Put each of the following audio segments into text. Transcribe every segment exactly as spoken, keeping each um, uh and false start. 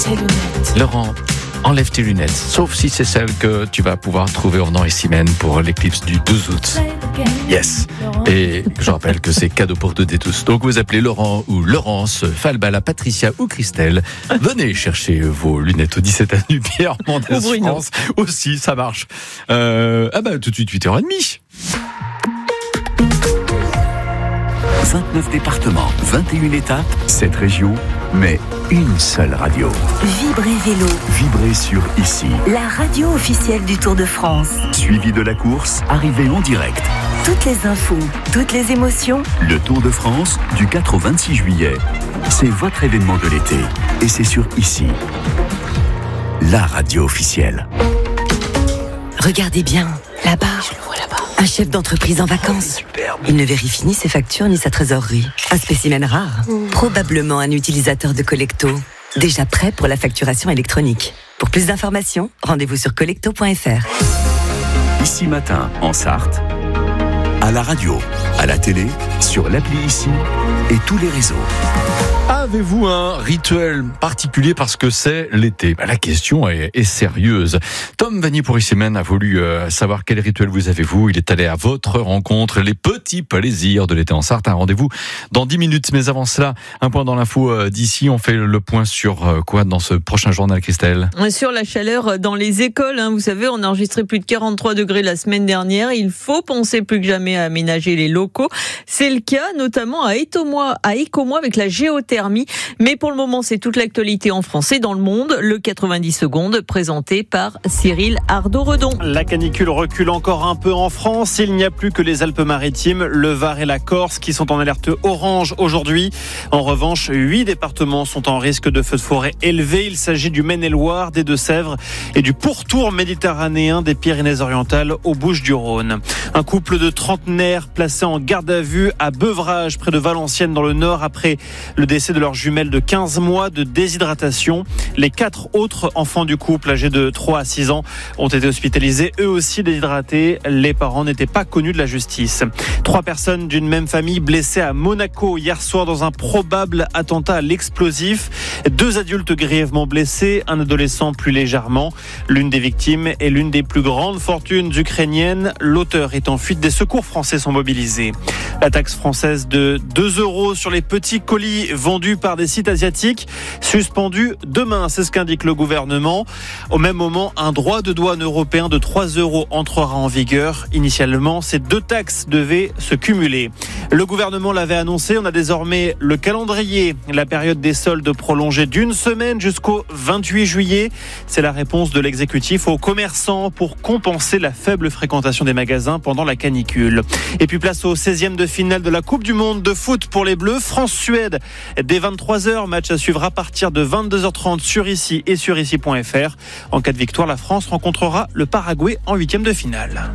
tes lunettes. Laurent, enlève tes lunettes, sauf si c'est celle que tu vas pouvoir trouver au venant ici même pour l'éclipse du douze août. Yes. Et je rappelle que c'est cadeau pour toutes et tous. Donc vous appelez Laurent ou Laurence, Falbala, Patricia ou Christelle. Venez chercher vos lunettes au dix-sept avenue Pierre Mendès France. Aussi, ça marche. Euh, ah bah tout de suite huit heures trente. vingt-neuf départements, vingt et une étapes, sept régions, mais une seule radio. Vibrez Vélo. Vibrez sur Ici. La radio officielle du Tour de France. Suivi de la course, arrivée en direct. Toutes les infos, toutes les émotions. Le Tour de France, du quatre au vingt-six juillet. C'est votre événement de l'été. Et c'est sur Ici. La radio officielle. Regardez bien, là-bas. Je le vois là-bas. Un chef d'entreprise en vacances. Superbe. Il ne vérifie ni ses factures ni sa trésorerie. Un spécimen rare. Mmh. Probablement un utilisateur de Collecto. Déjà prêt pour la facturation électronique. Pour plus d'informations, rendez-vous sur collecto point f r. Ici matin, en Sarthe. À la radio, à la télé, sur l'appli Ici et tous les réseaux. Avez-vous un rituel particulier parce que c'est l'été? Bah, la question est, est sérieuse. Tom Vanier pour Ici Même a voulu euh, savoir quel rituel vous avez-vous. Il est allé à votre rencontre, les petits plaisirs de l'été en Sarthe. Un rendez-vous dans dix minutes. Mais avant cela, un point dans l'info euh, d'ici. On fait le point sur euh, quoi dans ce prochain journal, Christelle? Sur la chaleur dans les écoles. Hein, vous savez, on a enregistré plus de quarante-trois degrés la semaine dernière. Il faut penser plus que jamais à aménager les locaux. C'est le cas notamment à Écomois, à Écomois avec la géothermie. Mais pour le moment, c'est toute l'actualité en France et dans le monde. Le quatre-vingt-dix secondes présenté par Cyril Ardo-Redon. La canicule recule encore un peu en France. Il n'y a plus que les Alpes-Maritimes, le Var et la Corse qui sont en alerte orange aujourd'hui. En revanche, huit départements sont en risque de feux de forêt élevé. Il s'agit du Maine-et-Loire, des Deux-Sèvres et du pourtour méditerranéen des Pyrénées-Orientales aux Bouches-du-Rhône. Un couple de trentenaires placé en garde à vue à Beuvrages, près de Valenciennes dans le Nord, après le décès de leur jumelle de quinze mois de déshydratation. Les quatre autres enfants du couple, âgés de trois à six ans, ont été hospitalisés, eux aussi déshydratés. Les parents n'étaient pas connus de la justice. Trois personnes d'une même famille blessées à Monaco hier soir dans un probable attentat à l'explosif. Deux adultes grièvement blessés, un adolescent plus légèrement. L'une des victimes est l'une des plus grandes fortunes ukrainiennes. L'auteur est en fuite. Des secours français sont mobilisés. La taxe française de deux euros sur les petits colis vendus par des sites asiatiques, suspendue demain, c'est ce qu'indique le gouvernement. Au même moment, un droit de douane européen de trois euros entrera en vigueur. Initialement, ces deux taxes devaient se cumuler. Le gouvernement l'avait annoncé, on a désormais le calendrier. La période des soldes prolongée d'une semaine jusqu'au vingt-huit juillet. C'est la réponse de l'exécutif aux commerçants pour compenser la faible fréquentation des magasins pendant la canicule. Et puis place au seizième de finale de la Coupe du Monde de foot pour les Bleus. France-Suède dès vingt-trois heures. Match à suivre à partir de vingt-deux heures trente sur Ici et sur ici point f r. En cas de victoire, la France rencontrera le Paraguay en huitième de finale.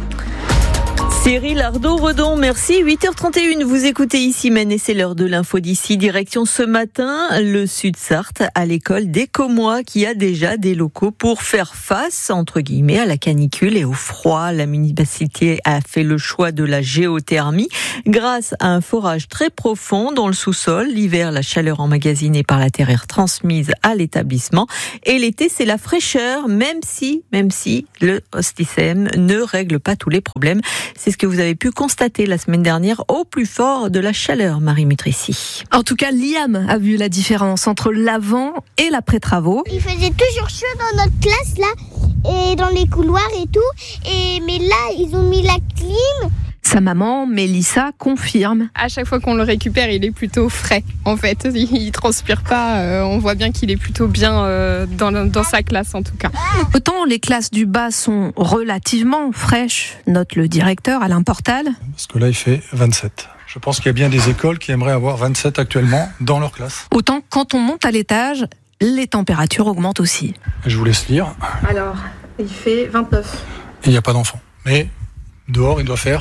Cyril Ardo-Redon, merci. huit heures trente et une, vous écoutez Ici Même et c'est l'heure de l'info d'ici. Direction ce matin, le Sud-Sarthe, à l'école d'Écomois, qui a déjà des locaux pour faire face, entre guillemets, à la canicule et au froid. La municipalité a fait le choix de la géothermie grâce à un forage très profond dans le sous-sol. L'hiver, la chaleur emmagasinée par la terre est transmise à l'établissement. Et l'été, c'est la fraîcheur, même si, même si le Hostisem ne règle pas tous les problèmes. C'est ce que vous avez pu constater la semaine dernière au plus fort de la chaleur, Marie Mutrici. En tout cas, Liam a vu la différence entre l'avant et l'après-travaux. Il faisait toujours chaud dans notre classe, là, et dans les couloirs et tout. Et, mais là, ils ont mis la clim. Sa maman, Mélissa, confirme. À chaque fois qu'on le récupère, il est plutôt frais, en fait. Il ne transpire pas, euh, on voit bien qu'il est plutôt bien euh, dans, dans sa classe, en tout cas. Autant les classes du bas sont relativement fraîches, note le directeur Alain Portal. Parce que là, il fait vingt-sept. Je pense qu'il y a bien des écoles qui aimeraient avoir vingt-sept actuellement dans leur classe. Autant quand on monte à l'étage, les températures augmentent aussi. Je vous laisse lire. Alors, il fait vingt-neuf. Il n'y a pas d'enfants. Mais dehors, il doit faire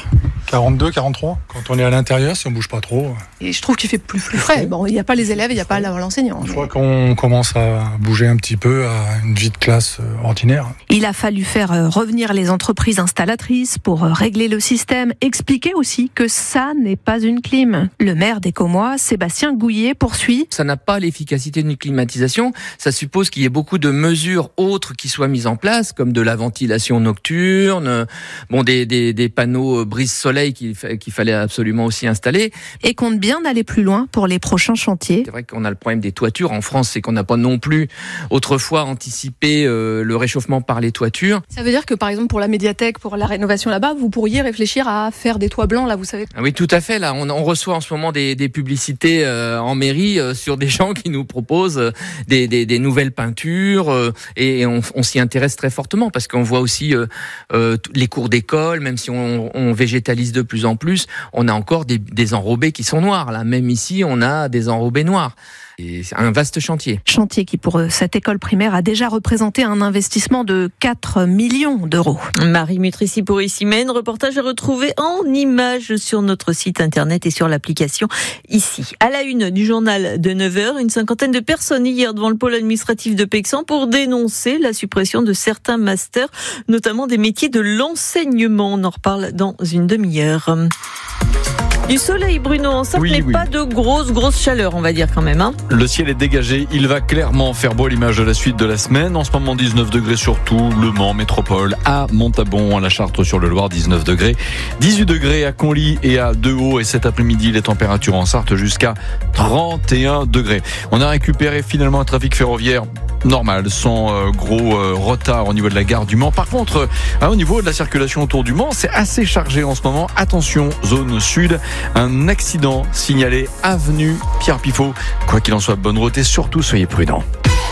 quarante-deux, quarante-trois. Quand on est à l'intérieur, si on bouge pas trop. Et je trouve qu'il fait plus, plus frais. Bon, il n'y a pas les élèves, il n'y a pas l'enseignant. Une fois qu'on commence à bouger un petit peu à une vie de classe ordinaire. Il a fallu faire revenir les entreprises installatrices pour régler le système, expliquer aussi que ça n'est pas une clim. Le maire d'Écomois, Sébastien Gouillet, poursuit. Ça n'a pas l'efficacité d'une climatisation. Ça suppose qu'il y ait beaucoup de mesures autres qui soient mises en place, comme de la ventilation nocturne, bon, des, des, des panneaux brise-soleil qu'il, qu'il fallait absolument aussi installer. Et compte bien aller plus loin pour les prochains chantiers. C'est vrai qu'on a le problème des toitures en France, c'est qu'on n'a pas non plus autrefois anticipé euh, le réchauffement par les toitures. Ça veut dire que par exemple pour la médiathèque, pour la rénovation là-bas, vous pourriez réfléchir à faire des toits blancs là, vous savez. Ah oui, tout à fait. Là, on, on reçoit en ce moment des, des publicités euh, en mairie euh, sur des gens qui nous proposent euh, des, des, des nouvelles peintures euh, et on, on s'y intéresse très fortement parce qu'on voit aussi euh, euh, les cours d'école, même si on, on végétalise de plus en plus, on a encore des, des enrobés qui sont noirs. Là, même ici, on a des enrobés noirs. Et c'est un vaste chantier. Chantier qui, pour cette école primaire, a déjà représenté un investissement de quatre millions d'euros. Marie Mutrici pour Ici Mène. Reportage à retrouver en images sur notre site internet et sur l'application Ici. À la une du journal de neuf heures, une cinquantaine de personnes hier devant le pôle administratif de Pexan pour dénoncer la suppression de certains masters, notamment des métiers de l'enseignement. On en reparle dans une demi-heure. Du soleil, Bruno, en Sarthe, oui, mais oui. pas de grosse, grosse chaleur, on va dire quand même. Hein. Le ciel est dégagé, il va clairement faire beau à l'image de la suite de la semaine. En ce moment, dix-neuf degrés sur tout, Le Mans, Métropole, à Montabon, à la Châtre-sur-le-Loir, dix-neuf degrés. dix-huit degrés à Conly et à Dehaut. Et cet après-midi, les températures en Sarthe jusqu'à trente et un degrés. On a récupéré finalement un trafic ferroviaire normal, sans euh, gros euh, retard au niveau de la gare du Mans. Par contre, hein, au niveau de la circulation autour du Mans, c'est assez chargé en ce moment. Attention, zone sud, un accident signalé avenue Pierre Pifot. Quoi qu'il en soit, bonne route et surtout soyez prudents.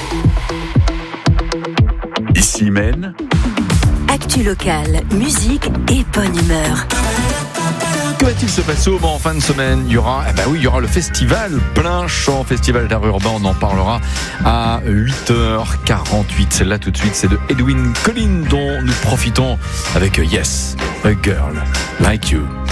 Ici Mène. Actu locale, musique et bonne humeur. Que va-t-il se passer au Mans en fin de semaine? Il y aura, eh ben oui, il y aura le festival Plein Champ, festival d'art urbain. On en parlera à huit heures quarante-huit. Celle-là tout de suite, c'est de Edwin Collin dont nous profitons avec Yes, a Girl Like You.